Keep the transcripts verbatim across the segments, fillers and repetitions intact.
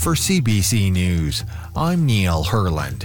For C B C News, I'm Neil Herland.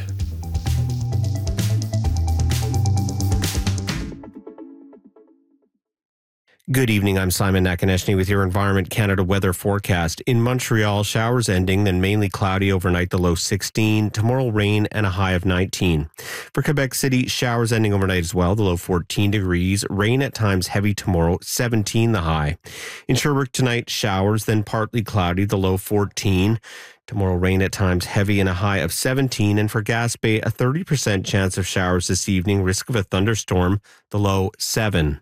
Good evening, I'm Simon Nakaneshny with your Environment Canada weather forecast. In Montreal, showers ending, then mainly cloudy overnight, the low sixteen. Tomorrow, rain and a high of nineteen. For Quebec City, showers ending overnight as well, the low fourteen degrees. Rain at times heavy tomorrow, seventeen the high. In Sherbrooke tonight, showers, then partly cloudy, the low fourteen. Tomorrow, rain at times heavy and a high of seventeen. And for Gaspé, a thirty percent chance of showers this evening, risk of a thunderstorm, the low seven.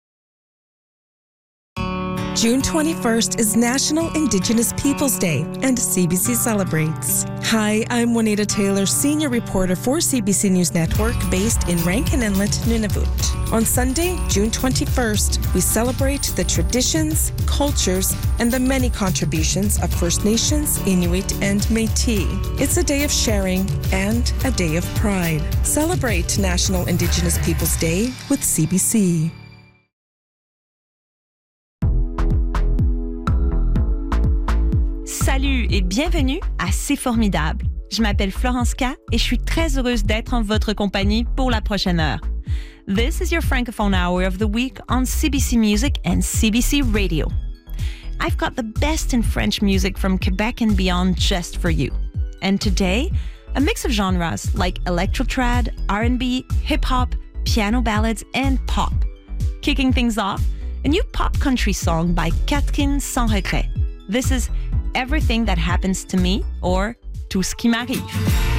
June twenty-first is National Indigenous Peoples Day, and C B C celebrates. Hi, I'm Juanita Taylor, senior reporter for C B C News Network, based in Rankin Inlet, Nunavut. On Sunday, June twenty-first, we celebrate the traditions, cultures, and the many contributions of First Nations, Inuit, and Métis. It's a day of sharing and a day of pride. Celebrate National Indigenous Peoples Day with C B C. Salut et bienvenue à C'est Formidable. Je m'appelle Florence K et je suis très heureuse d'être en votre compagnie pour la prochaine heure. This is your Francophone Hour of the week on C B C Music and C B C Radio. I've got the best in French music from Quebec and beyond just for you. And today, a mix of genres like electro-trad, R and B, hip-hop, piano ballads, and pop. Kicking things off, a new pop country song by Catherine Sans Regret. This is Everything That Happens to Me, or Tout ce qui m'arrive.